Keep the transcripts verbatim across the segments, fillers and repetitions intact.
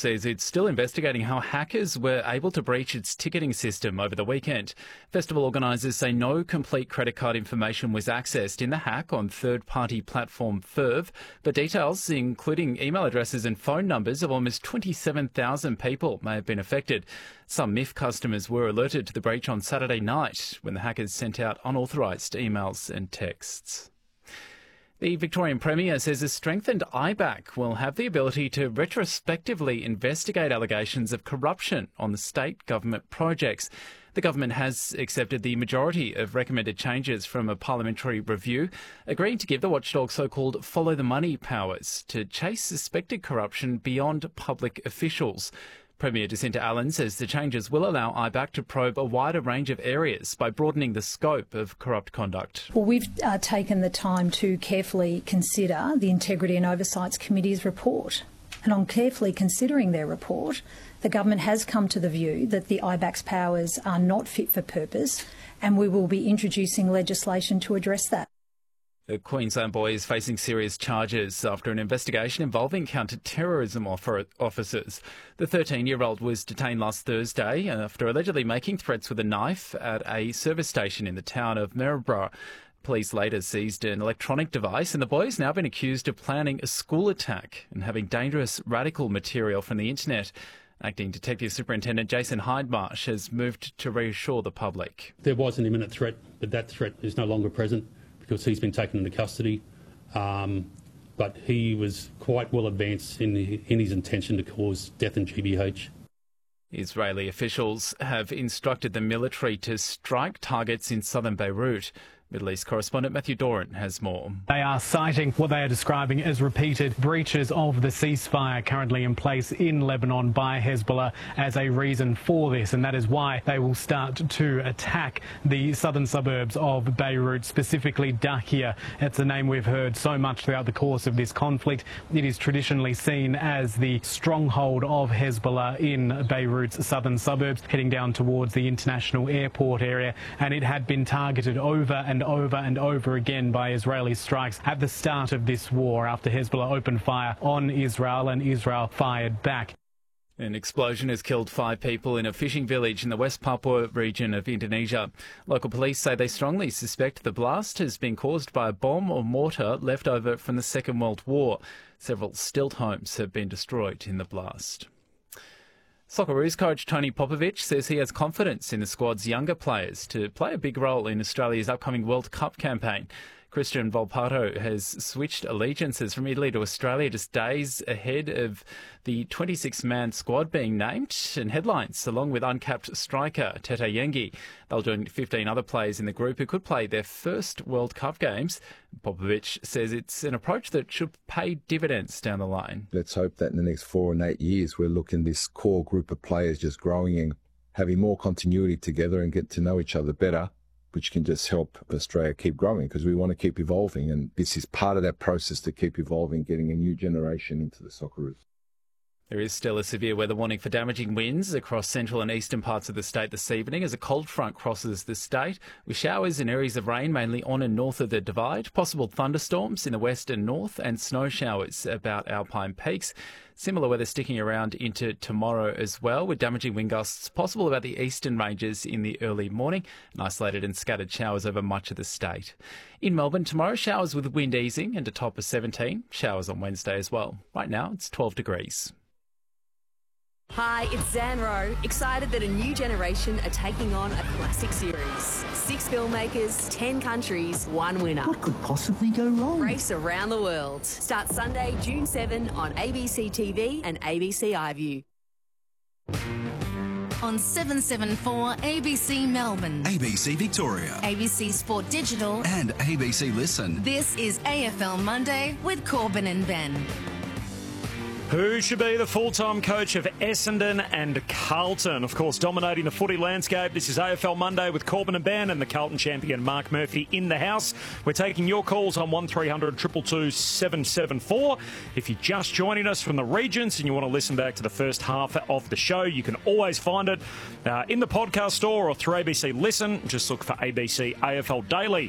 says it's still investigating how hackers were able to breach its ticketing system over the weekend. Festival organisers say no complete credit card information was accessed in the hack on third-party platform Ferv, but details, including email addresses and phone numbers of almost twenty-seven thousand people, may have been affected. Some M I F customers were alerted to the breach on Saturday night when the hackers sent out unauthorised emails and texts. The Victorian Premier says a strengthened I B A C will have the ability to retrospectively investigate allegations of corruption on the state government projects. The government has accepted the majority of recommended changes from a parliamentary review, agreeing to give the watchdog so-called follow the money powers to chase suspected corruption beyond public officials. Premier Jacinta Allen says the changes will allow I B A C to probe a wider range of areas by broadening the scope of corrupt conduct. Well, we've uh, taken the time to carefully consider the Integrity and Oversight Committee's report. And on carefully considering their report, the government has come to the view that the I B A C's powers are not fit for purpose, and we will be introducing legislation to address that. A Queensland boy is facing serious charges after an investigation involving counter-terrorism officers. The thirteen-year-old was detained last Thursday after allegedly making threats with a knife at a service station in the town of Maryborough. Police later seized an electronic device, and the boy has now been accused of planning a school attack and having dangerous radical material from the internet. Acting Detective Superintendent Jason Hydemarsh has moved to reassure the public. There was an imminent threat, but that threat is no longer present, because he's been taken into custody, um, but he was quite well advanced in, the, in his intention to cause death in G B H. Israeli officials have instructed the military to strike targets in southern Beirut. Middle East correspondent Matthew Doran has more. They are citing what they are describing as repeated breaches of the ceasefire currently in place in Lebanon by Hezbollah as a reason for this, and that is why they will start to attack the southern suburbs of Beirut, specifically Dakhia. It's a name we've heard so much throughout the course of this conflict. It is traditionally seen as the stronghold of Hezbollah in Beirut's southern suburbs, heading down towards the international airport area, and it had been targeted over and over and over again by Israeli strikes at the start of this war after Hezbollah opened fire on Israel and Israel fired back. An explosion has killed five people in a fishing village in the West Papua region of Indonesia. Local police say they strongly suspect the blast has been caused by a bomb or mortar left over from the Second World War. Several stilt homes have been destroyed in the blast. Socceroos coach Tony Popovic says he has confidence in the squad's younger players to play a big role in Australia's upcoming World Cup campaign. Christian Volpato has switched allegiances from Italy to Australia just days ahead of the twenty-six man squad being named, and headlines along with uncapped striker Tete Yengi. They'll join fifteen other players in the group who could play their first World Cup games. Popovic says it's an approach that should pay dividends down the line. Let's hope that in the next four and eight years we're looking this core group of players just growing and having more continuity together and get to know each other better, which can just help Australia keep growing, because we want to keep evolving, and this is part of that process to keep evolving, getting a new generation into the Socceroos. There is still a severe weather warning for damaging winds across central and eastern parts of the state this evening as a cold front crosses the state, with showers and areas of rain mainly on and north of the Divide, possible thunderstorms in the west and north, and snow showers about Alpine Peaks. Similar weather sticking around into tomorrow as well, with damaging wind gusts possible about the eastern ranges in the early morning, and isolated and scattered showers over much of the state. In Melbourne tomorrow, showers with wind easing and a top of seventeen. Showers on Wednesday as well. Right now, it's twelve degrees. Hi, it's Zan Rowe, excited that a new generation are taking on a classic series. Six filmmakers, ten countries, one winner. What could possibly go wrong? Race around the world. Start Sunday, June seventh on A B C T V and A B C iView. On seven seventy-four A B C Melbourne, A B C Victoria, A B C Sport Digital and A B C Listen. This is A F L Monday with Corbin and Ben. Who should be the full-time coach of Essendon and Carlton? Of course, dominating the footy landscape. This is A F L Monday with Corbin and Ben and the Carlton champion Mark Murphy in the house. We're taking your calls on one three hundred two two two seven seven four. If you're just joining us from the regions and you want to listen back to the first half of the show, you can always find it uh, in the podcast store or through A B C Listen. Just look for A B C A F L Daily.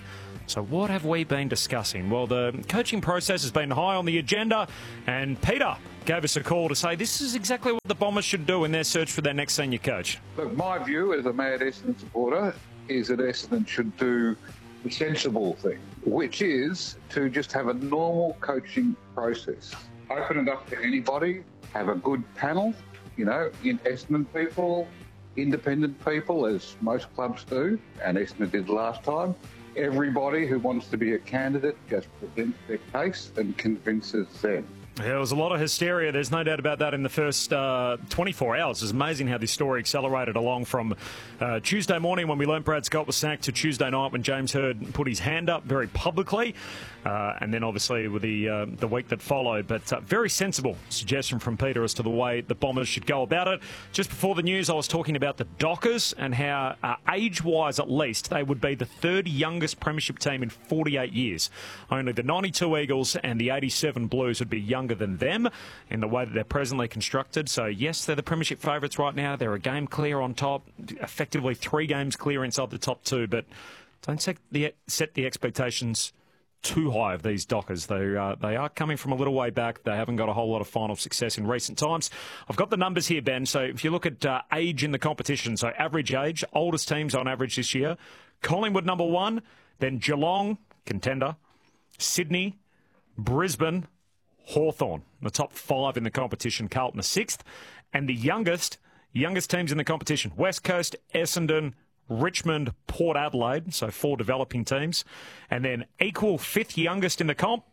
So what have we been discussing? Well, the coaching process has been high on the agenda, and Peter gave us a call to say this is exactly what the Bombers should do in their search for their next senior coach. Look, my view as a mad Essendon supporter is that Essendon should do the sensible thing, which is to just have a normal coaching process. Open it up to anybody, have a good panel, you know, in Essendon people, independent people, as most clubs do, and Essendon did last time. Everybody who wants to be a candidate just presents their case and convinces them. There was a lot of hysteria, there's no doubt about that, in the first uh, twenty-four hours. It's amazing how this story accelerated along from uh, Tuesday morning when we learnt Brad Scott was sacked to Tuesday night when James Hird put his hand up very publicly, uh, and then obviously with the uh, the week that followed. But uh, very sensible suggestion from Peter as to the way the Bombers should go about it. Just before the news, I was talking about the Dockers and how, uh, age-wise at least, they would be the third youngest premiership team in forty-eight years. Only the ninety-two Eagles and the eighty-seven Blues would be younger than them in the way that they're presently constructed. So yes, they're the premiership favourites right now. They're a game clear on top, effectively three games clear inside the top two, but don't set the, set the expectations too high of these Dockers. They, uh, they are coming from a little way back. They haven't got a whole lot of final success in recent times. I've got the numbers here, Ben. So if you look at uh, age in the competition, so average age, oldest teams on average this year, Collingwood number one, then Geelong, contender, Sydney, Brisbane, Hawthorn, the top five in the competition, Carlton the sixth, and the youngest, youngest teams in the competition, West Coast, Essendon, Richmond, Port Adelaide, so four developing teams, and then equal fifth youngest in the comp,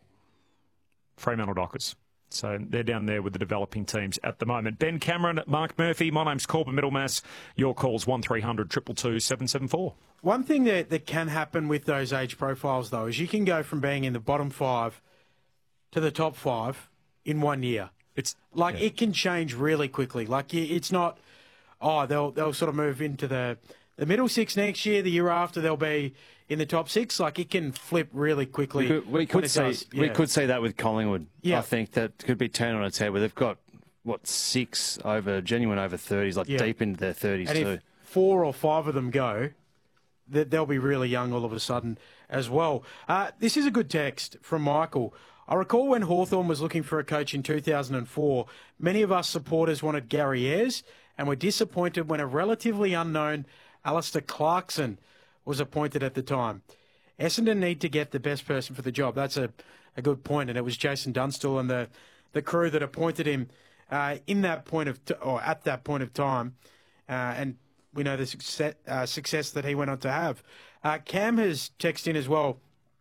Fremantle Dockers. So they're down there with the developing teams at the moment. Ben Cameron, Mark Murphy, my name's Corbin Middlemass. Your call's one three hundred two two two seven seven four. One thing that, that can happen with those age profiles, though, is you can go from being in the bottom five to the top five in one year. It's like yeah. It can change really quickly. Like it's not, oh, they'll they'll sort of move into the the middle six next year. The year after they'll be in the top six. Like it can flip really quickly. We could, we could see yeah. we could see that with Collingwood. Yeah. I think that could be turned on its head where they've got what six over genuine over thirties, like yeah. deep into their thirties and too. If four or five of them go, they'll be really young all of a sudden as well. Uh, this is a good text from Michael. I recall when Hawthorn was looking for a coach in two thousand four, many of us supporters wanted Gary Ayres and were disappointed when a relatively unknown Alistair Clarkson was appointed at the time. Essendon need to get the best person for the job. That's a, a good point, and it was Jason Dunstall and the, the crew that appointed him uh, in that point of t- or at that point of time, uh, and we know the success, uh, success that he went on to have. Uh, Cam has texted in as well.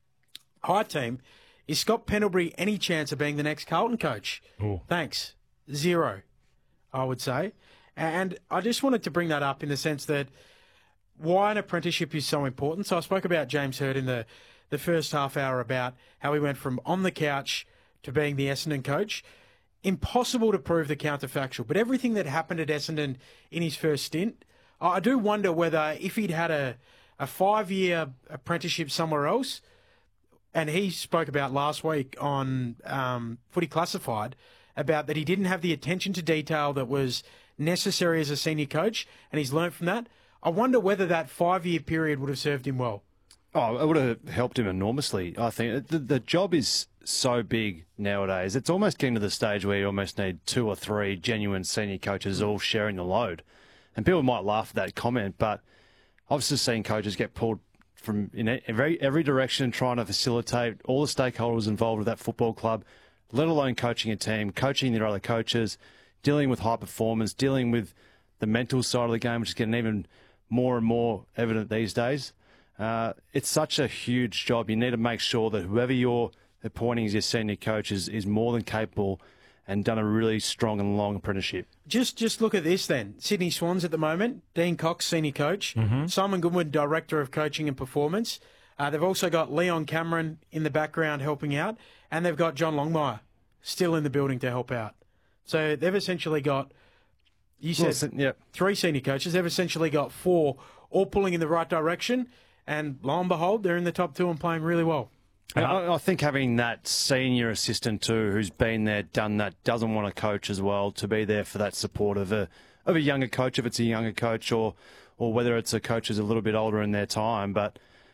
Hi, team. Is Scott Pendlebury any chance of being the next Carlton coach? Ooh. Thanks. Zero, I would say. And I just wanted to bring that up in the sense that why an apprenticeship is so important. So I spoke about James Hird in the, the first half hour about how he went from on the couch to being the Essendon coach. Impossible to prove the counterfactual, but everything that happened at Essendon in his first stint, I do wonder whether if he'd had a, a five-year apprenticeship somewhere else, and he spoke about last week on um, Footy Classified about that he didn't have the attention to detail that was necessary as a senior coach, and he's learnt from that. I wonder whether that five-year period would have served him well. Oh, it would have helped him enormously, I think. The, the job is so big nowadays. It's almost getting to the stage where you almost need two or three genuine senior coaches all sharing the load. And people might laugh at that comment, but I've just seen coaches get pulled from in every, every direction trying to facilitate all the stakeholders involved with that football club, let alone coaching a team, coaching their other coaches, dealing with high performance, dealing with the mental side of the game, which is getting even more and more evident these days. Uh, it's such a huge job. You need to make sure that whoever you're appointing as your senior coach is, is more than capable and done a really strong and long apprenticeship. Just just look at this then. Sydney Swans at the moment, Dean Cox, senior coach, mm-hmm. Simon Goodwin, director of coaching and performance. Uh, they've also got Leon Cameron in the background helping out, and they've got John Longmire still in the building to help out. So they've essentially got, you said, well, yep. three senior coaches. They've essentially got four, all pulling in the right direction, and lo and behold, they're in the top two and playing really well. And I, I think having that senior assistant too, who's been there, done that, doesn't want to coach as well, to be there for that support of a of a younger coach, if it's a younger coach, or or whether it's a coach who's a little bit older in their time, but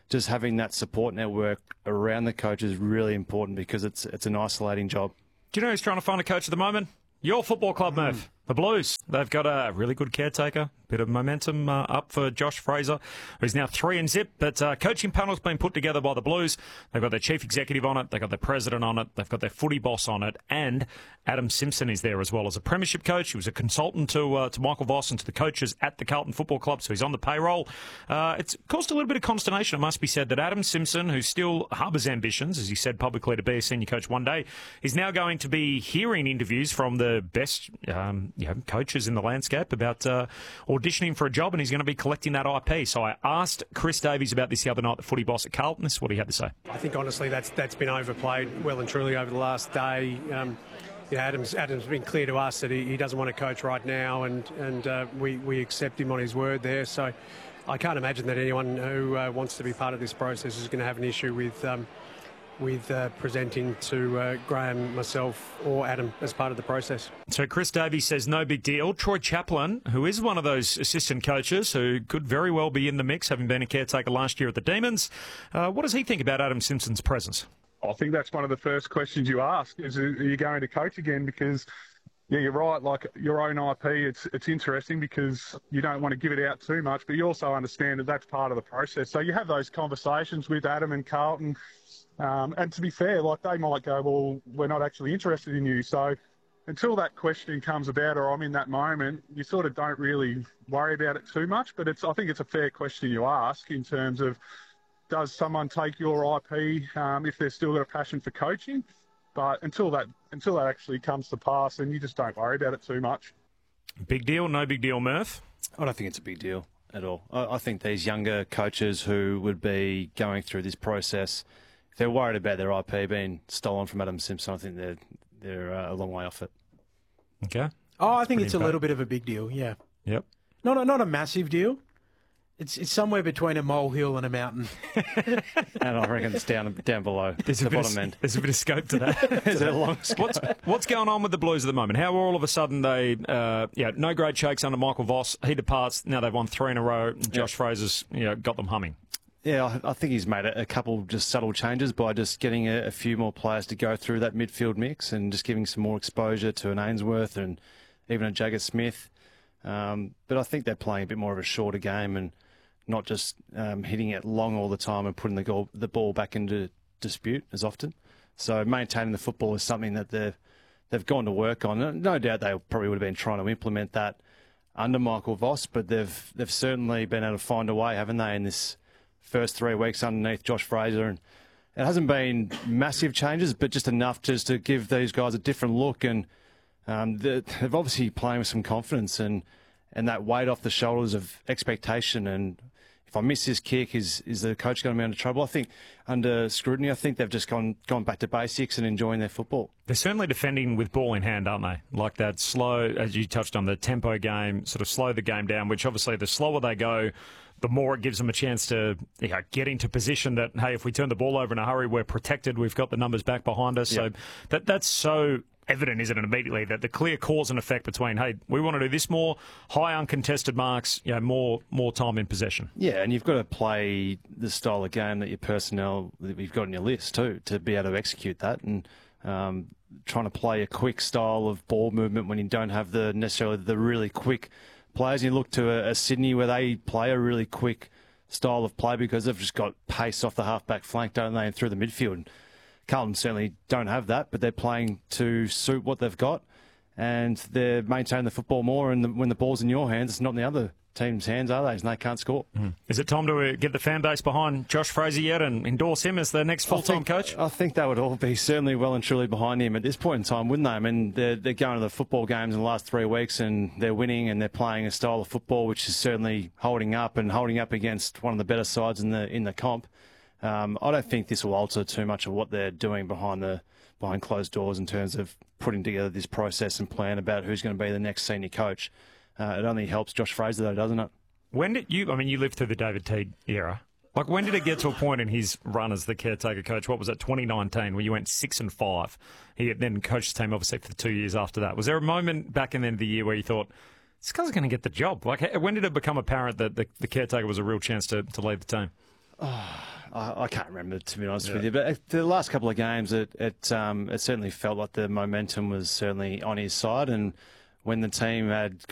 just having that support network around the coach is really important because it's it's an isolating job. Do you know who's trying to find a coach at the moment? Your football club, Murph. Mm. The Blues. They've got a really good caretaker. Bit of momentum uh, up for Josh Fraser, who's now three and zip. But uh, coaching panel's been put together by the Blues. They've got their chief executive on it. They've got their president on it. They've got their footy boss on it. And Adam Simpson is there as well as a premiership coach. He was a consultant to uh, to Michael Voss and to the coaches at the Carlton Football Club, so he's on the payroll. Uh, it's caused a little bit of consternation, it must be said, that Adam Simpson, who still harbours ambitions, as he said publicly, to be a senior coach one day, is now going to be hearing interviews from the best um, you know, coaches in the landscape about uh, auditioning for a job, and he's going to be collecting that I P. So I asked Chris Davies about this the other night, the footy boss at Carlton. This is what he had to say. I think, honestly, that's that's been overplayed well and truly over the last day. Um, you know, Adam's, Adam's been clear to us that he, he doesn't want to coach right now, and, and uh, we, we accept him on his word there. So I can't imagine that anyone who uh, wants to be part of this process is going to have an issue with... Um, with uh, presenting to uh, Graham, myself or Adam as part of the process. So Chris Davies says no big deal. Troy Chaplin, who is one of those assistant coaches who could very well be in the mix, having been a caretaker last year at the Demons, uh, what does he think about Adam Simpson's presence? I think that's one of the first questions you ask is, are you going to coach again? Because, yeah, you're right, like your own I P, it's it's interesting because you don't want to give it out too much, but you also understand that that's part of the process. So you have those conversations with Adam and Carlton. Um, and to be fair, like they might go, well, we're not actually interested in you. So until that question comes about or I'm in that moment, you sort of don't really worry about it too much. But it's I think it's a fair question you ask in terms of, does someone take your I P um, if they've still got a passion for coaching? But until that until that actually comes to pass, then you just don't worry about it too much. Big deal, no big deal, Murph? I don't think it's a big deal at all. I, I think these younger coaches who would be going through this process, if they're worried about their I P being stolen from Adam Simpson, I think they're they're uh, a long way off it. Okay. Oh, I think it's a little bit of a big deal. Yeah. Yep. Not a, not a massive deal. It's it's somewhere between a molehill and a mountain. And I reckon it's down down below. There's the a bit bottom of, end. There's a bit of scope to that. There's a long scope. What's, what's going on with the Blues at the moment? How all of a sudden they, uh, yeah, no great shakes under Michael Voss. He departs. Now they've won three in a row. Josh yep. Fraser's, you know, got them humming. Yeah, I think he's made a couple just subtle changes by just getting a, a few more players to go through that midfield mix and just giving some more exposure to an Ainsworth and even a Jagger Smith. Um, but I think they're playing a bit more of a shorter game and not just um, hitting it long all the time and putting the, goal, the ball back into dispute as often. So maintaining the football is something that they've, they've gone to work on. No doubt they probably would have been trying to implement that under Michael Voss, but they've they've certainly been able to find a way, haven't they, in this first three weeks underneath Josh Fraser. And it hasn't been massive changes, but just enough just to give these guys a different look. And um, they're, they're obviously playing with some confidence and, and that weight off the shoulders of expectation. And if I miss this kick, is is the coach going to be under trouble? I think under scrutiny, I think they've just gone gone back to basics and enjoying their football. They're certainly defending with ball in hand, aren't they? Like that slow, as you touched on, the tempo game, sort of slow the game down, which obviously the slower they go, the more it gives them a chance to you know, get into position that, hey, if we turn the ball over in a hurry, we're protected, we've got the numbers back behind us. Yep. So that that's so evident, isn't it, immediately, that the clear cause and effect between, hey, we want to do this more, high uncontested marks, you know, more more time in possession. Yeah, and you've got to play the style of game that your personnel, that you've got on your list too, to be able to execute that. And um, trying to play a quick style of ball movement when you don't have the necessarily the really quick players. You look to a, a Sydney where they play a really quick style of play because they've just got pace off the half-back flank, don't they, and through the midfield. Carlton certainly don't have that, but they're playing to suit what they've got, and they're maintaining the football more. And the, when the ball's in your hands, it's not in the other team's hands, are they? And they can't score. Mm. Is it time to uh, get the fan base behind Josh Fraser yet and endorse him as the next full-time I think, coach? I think they would all be certainly well and truly behind him at this point in time, wouldn't they? I mean, they're, they're going to the football games in the last three weeks and they're winning and they're playing a style of football which is certainly holding up and holding up against one of the better sides in the in the comp. Um, I don't think this will alter too much of what they're doing behind the behind closed doors in terms of putting together this process and plan about who's going to be the next senior coach. Uh, it only helps Josh Fraser, though, doesn't it? When did you, I mean, you lived through the David Teague era. Like, when did it get to a point in his run as the caretaker coach? What was it, twenty nineteen, where you went six and five? He then coached the team, obviously, for the two years after that. Was there a moment back in the end of the year where you thought, this guy's going to get the job? Like, when did it become apparent that the, the caretaker was a real chance to, to lead the team? Oh, I, I can't remember, to be honest Yeah. with you. But the last couple of games, it it, um, it certainly felt like the momentum was certainly on his side. And when the team had